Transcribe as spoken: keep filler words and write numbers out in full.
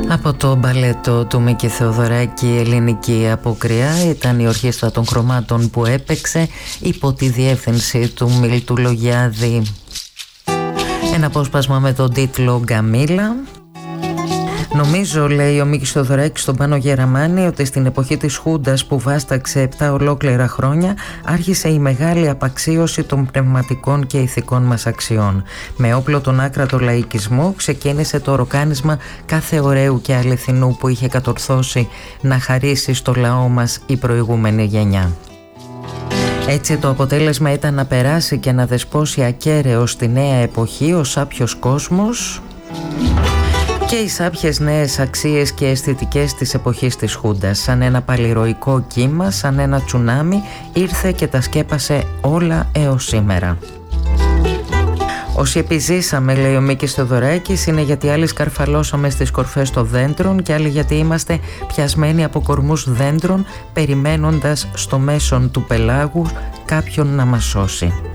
Από το μπαλέτο του Μίκη Θεοδωράκη, η ελληνική αποκριά ήταν η Ορχήστρα των Χρωμάτων που έπαιξε υπό τη διεύθυνση του Μίλτου Λογιάδη. Ένα απόσπασμα με τον τίτλο «Γκαμίλα». Νομίζω, λέει ο Μίκης Θεοδωράκης στον Πάνο Γεραμάνη, ότι στην εποχή της Χούντας που βάσταξε επτά ολόκληρα χρόνια άρχισε η μεγάλη απαξίωση των πνευματικών και ηθικών μας αξιών. Με όπλο τον άκρατο λαϊκισμό ξεκίνησε το οροκάνισμα κάθε ωραίου και αληθινού που είχε κατορθώσει να χαρίσει στο λαό μας η προηγούμενη γενιά. Έτσι το αποτέλεσμα ήταν να περάσει και να δεσπόσει ακέραιος στη νέα εποχή ο σάπιος κόσμος και οι σάπιες νέες αξίες και αισθητικές της εποχής της Χούντας. Σαν ένα παλιροϊκό κύμα, σαν ένα τσουνάμι, ήρθε και τα σκέπασε όλα έως σήμερα. Όσοι επιζήσαμε, λέει ο Μίκης Θεοδωράκης, είναι γιατί άλλοι σκαρφαλώσαμε στις κορφές των δέντρων και άλλοι γιατί είμαστε πιασμένοι από κορμούς δέντρων, περιμένοντας στο μέσον του πελάγου κάποιον να μας σώσει.